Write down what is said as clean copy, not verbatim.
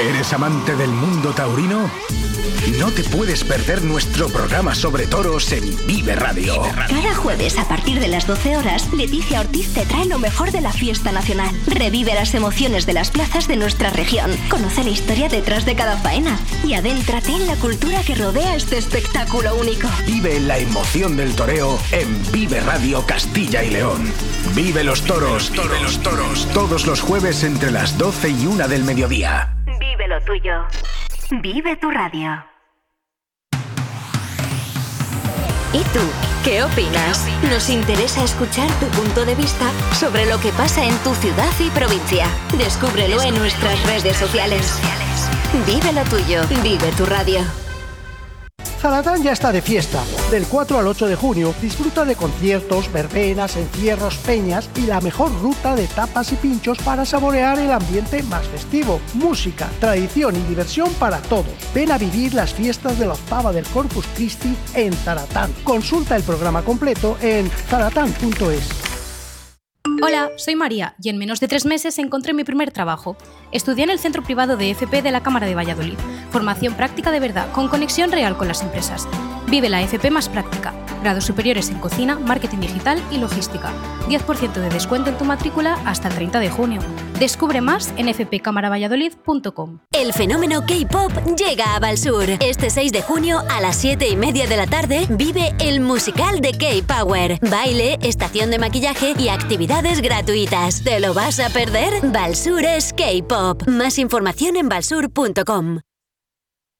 ¿Eres amante del mundo taurino? No te puedes perder nuestro programa sobre toros en Vive Radio. Cada jueves a partir de las 12 horas, Leticia Ortiz te trae lo mejor de la fiesta nacional. Revive las emociones de las plazas de nuestra región. Conoce la historia detrás de cada faena y adéntrate en la cultura que rodea este espectáculo único. Vive la emoción del toreo en Vive Radio Castilla y León. Vive los toros, vive los toros. Todos los jueves entre las 12 y 1 del mediodía. Vive lo tuyo. Vive tu radio. ¿Y tú? ¿Qué opinas? Nos interesa escuchar tu punto de vista sobre lo que pasa en tu ciudad y provincia. Descúbrelo en nuestras redes sociales. Vive lo tuyo. Vive tu radio. Zaratán ya está de fiesta. Del 4 al 8 de junio disfruta de conciertos, verbenas, encierros, peñas y la mejor ruta de tapas y pinchos para saborear el ambiente más festivo. Música, tradición y diversión para todos. Ven a vivir las fiestas de la octava del Corpus Christi en Zaratán. Consulta el programa completo en zaratán.es. Hola, soy María y en menos de 3 meses encontré mi primer trabajo. Estudié en el Centro Privado de FP de la Cámara de Valladolid. Formación práctica de verdad, con conexión real con las empresas. Vive la FP más práctica. Grados superiores en cocina, marketing digital y logística. 10% de descuento en tu matrícula hasta el 30 de junio. Descubre más en fpcamaravalladolid.com. El fenómeno K-pop llega a Valsur. Este 6 de junio a las 7:30 de la tarde vive el musical de K-Power. Baile, estación de maquillaje y actividades gratuitas. ¿Te lo vas a perder? Valsur es K-pop. Más información en valsur.com.